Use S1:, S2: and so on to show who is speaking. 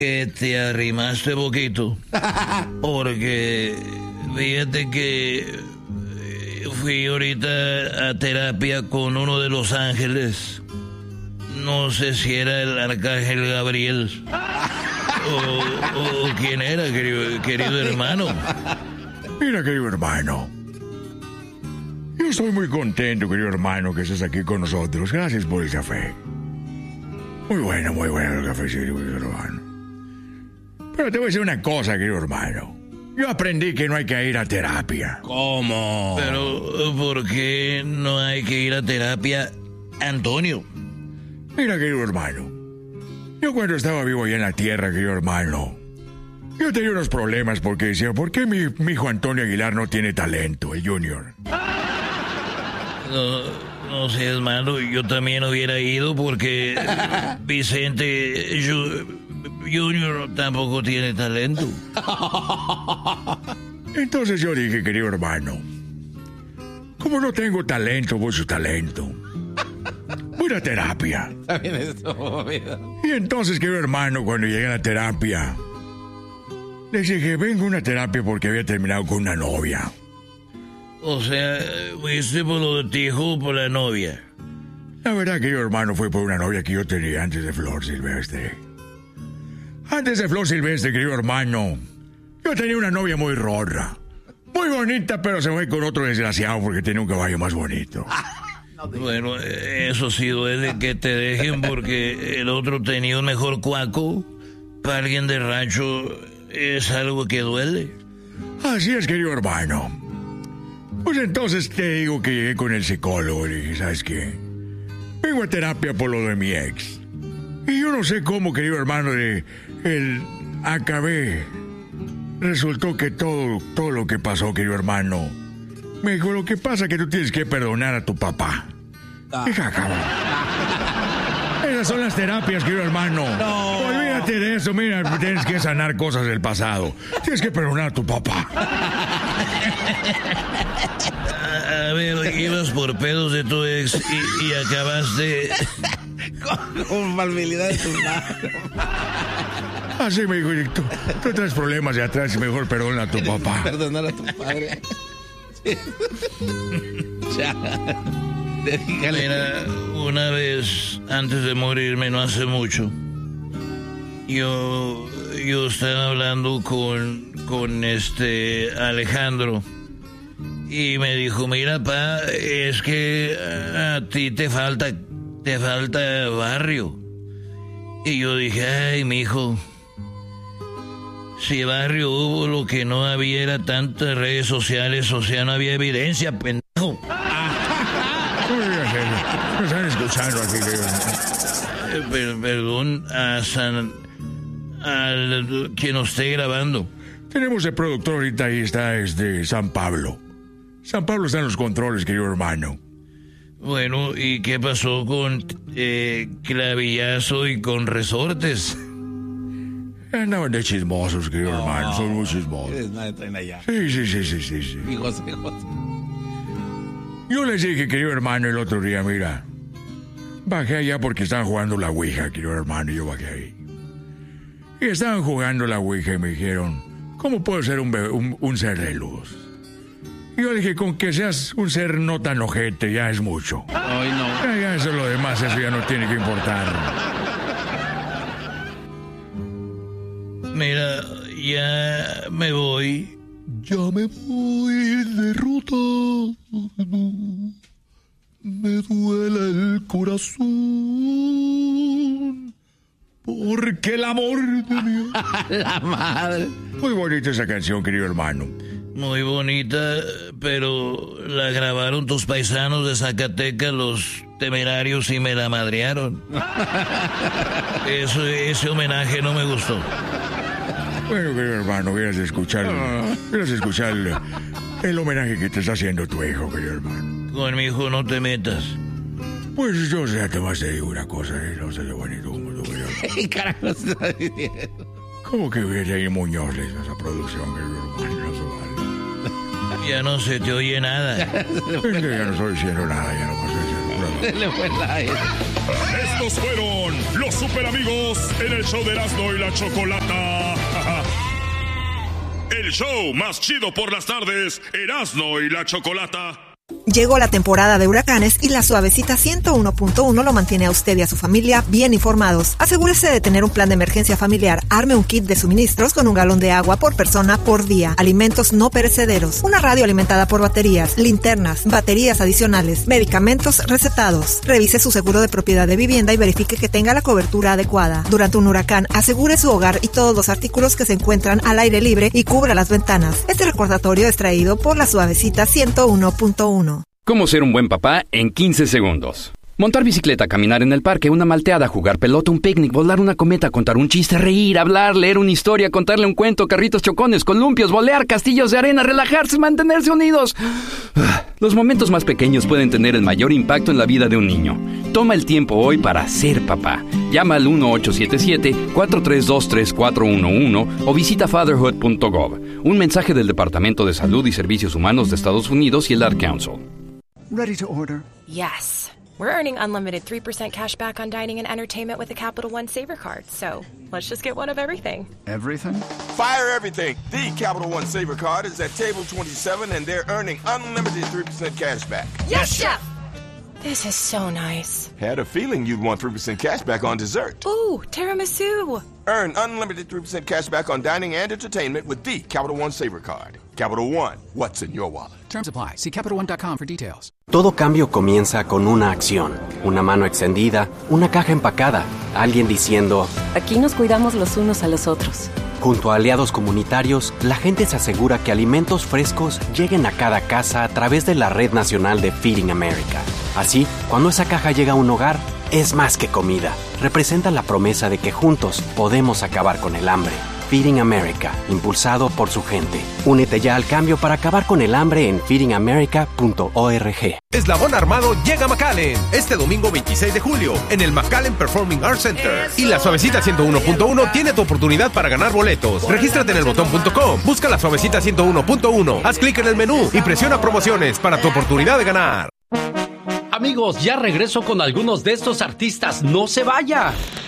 S1: que te arrimaste poquito. Porque fíjate que fui ahorita a terapia con uno de los ángeles. No sé si era el arcángel Gabriel o quién era, querido hermano.
S2: Mira, querido hermano, yo estoy muy contento, querido hermano, que estés aquí con nosotros. Gracias por el café. Muy bueno el café, querido hermano. Pero te voy a decir una cosa, querido hermano. Yo aprendí que no hay que ir a terapia.
S3: ¿Cómo?
S1: Pero, ¿por qué no hay que ir a terapia, Antonio?
S2: Mira, querido hermano, yo cuando estaba vivo allá en la tierra, querido hermano, yo tenía unos problemas porque decía, ¿por qué mi hijo Antonio Aguilar no tiene talento, el Junior?
S1: No seas malo, yo también hubiera ido porque Vicente Junior tampoco tiene talento.
S2: Entonces yo dije, querido hermano, como no tengo talento, voy a su talento. Voy a terapia. Y entonces, querido hermano, cuando llegué a la terapia, les dije, vengo a una terapia porque había terminado con una novia.
S1: O sea, fuiste por lo de tu hijo o por la novia.
S2: La verdad, querido hermano, fue por una novia que yo tenía antes de Flor Silvestre. Antes de Flor Silvestre, querido hermano, yo tenía una novia muy rorra. Muy bonita, pero se fue con otro desgraciado porque tenía un caballo más bonito.
S1: Bueno, eso sí duele que te dejen porque el otro tenía un mejor cuaco. Para alguien de rancho es algo que duele.
S2: Así es, querido hermano. Pues entonces te digo que llegué con el psicólogo y le dije, ¿sabes qué? Vengo a terapia por lo de mi ex. Y yo no sé cómo, querido hermano, acabé. Resultó que todo lo que pasó, querido hermano, me dijo, lo que pasa es que tú tienes que perdonar a tu papá. Hija, cabrón. Esas son las terapias, querido hermano. No. Olvídate de eso, mira, tienes que sanar cosas del pasado. Tienes que perdonar a tu papá.
S1: A ver, ibas por pedos de tu ex y acabaste
S3: con malvilidad de tu madre.
S2: Así me dijo, tú traes problemas de atrás y mejor perdona a tu papá.
S3: Perdonar a tu padre. Ya.
S1: Mira, una vez antes de morirme, no hace mucho, yo estaba hablando con Alejandro y me dijo, mira, pa, es que a ti te falta barrio. Y yo dije, ay, mijo, si barrio hubo, lo que no había era tantas redes sociales, o sea, no había evidencia, pendejo.
S2: No están escuchando aquí,
S1: Perdón al quien nos esté grabando.
S2: Tenemos el productor ahorita, ahí está, es de San Pablo. San Pablo está en los controles, querido hermano.
S1: Bueno, ¿y qué pasó con Clavillazo y con Resortes?
S2: Andaban de chismosos, querido hermano, son muy chismosos. Sí.
S3: Y José.
S2: Yo les dije, querido hermano, el otro día, mira, bajé allá porque estaban jugando la ouija, querido hermano, y yo bajé ahí. Y estaban jugando la ouija y me dijeron, ¿cómo puedo ser un ser de luz? Y yo dije, con que seas un ser no tan ojete, ya es mucho.
S3: Ay, no.
S2: Ya eso lo demás, eso ya no tiene que importar.
S1: Mira, ya me voy. Ya me voy de ruta. Me duele el corazón. Porque el amor de mi...
S3: La madre.
S2: Muy bonita esa canción, querido hermano.
S1: Muy bonita, pero la grabaron tus paisanos de Zacatecas, los Temerarios, y me la madrearon. Ese homenaje no me gustó.
S2: Bueno, querido hermano, vienes a escuchar el homenaje que te está haciendo tu hijo, querido hermano.
S1: Con mi hijo no te metas.
S2: Pues yo sé, además te digo una cosa, no sé qué bonito como tú, querido hermano.
S3: ¿Qué carajo está diciendo?
S2: ¿Cómo que viene ahí Muñoz en esa producción, querido hermano? No se vale.
S1: Ya no se te oye nada.
S2: Es que ya no estoy diciendo nada, ya no puedo decir nada.
S3: Se le fue el aire.
S4: Estos fueron los super amigos en el show de Erasmo y la Chocolata. El show más chido por las tardes, Erasmo y la Chocolata.
S5: Llegó la temporada de huracanes y la Suavecita 101.1 lo mantiene a usted y a su familia bien informados. Asegúrese de tener un plan de emergencia familiar. Arme un kit de suministros con un galón de agua por persona por día. Alimentos no perecederos. Una radio alimentada por baterías, linternas, baterías adicionales, medicamentos recetados. Revise su seguro de propiedad de vivienda y verifique que tenga la cobertura adecuada. Durante un huracán, asegure su hogar y todos los artículos que se encuentran al aire libre y cubra las ventanas. Este recordatorio es traído por la Suavecita 101.1.
S6: ¿Cómo ser un buen papá en 15 segundos? Montar bicicleta, caminar en el parque, una malteada, jugar pelota, un picnic, volar una cometa, contar un chiste, reír, hablar, leer una historia, contarle un cuento, carritos chocones, columpios, volear, castillos de arena, relajarse, mantenerse unidos. Los momentos más pequeños pueden tener el mayor impacto en la vida de un niño. Toma el tiempo hoy para ser papá. Llama al 1-877-432-3411 o visita fatherhood.gov. Un mensaje del Departamento de Salud y Servicios Humanos de Estados Unidos y el Ad Council.
S7: Ready to order?
S8: Yes. We're earning unlimited 3% cash back on dining and entertainment with the Capital One Saver Card. So let's just get one of everything.
S7: Everything?
S9: Fire everything. The Capital One Saver Card is at table 27 and they're earning unlimited 3% cash back.
S8: Yes, Chef! This is so nice.
S9: Had a feeling you'd want 3% cash back on dessert.
S8: Ooh, tiramisu.
S9: Earn unlimited 3% cash back on dining and entertainment with the Capital One Saver Card. Capital One, what's in your wallet?
S7: Terms apply. See CapitalOne.com for details.
S10: Todo cambio comienza con una acción. Una mano extendida, una caja empacada, alguien diciendo:
S11: aquí nos cuidamos los unos a los otros.
S10: Junto a aliados comunitarios, la gente se asegura que alimentos frescos lleguen a cada casa a través de la Red Nacional de Feeding America. Así, cuando esa caja llega a un hogar, es más que comida. Representa la promesa de que juntos podemos acabar con el hambre. Feeding America, impulsado por su gente. Únete ya al cambio para acabar con el hambre en feedingamerica.org.
S12: Eslabón Armado llega a McAllen este domingo 26 de julio en el McAllen Performing Arts Center. Y la Suavecita 101.1 tiene tu oportunidad para ganar boletos. Regístrate en elbotón.com, busca la Suavecita 101.1, haz clic en el menú y presiona promociones para tu oportunidad de ganar.
S13: Amigos, ya regreso con algunos de estos artistas. ¡No se vaya!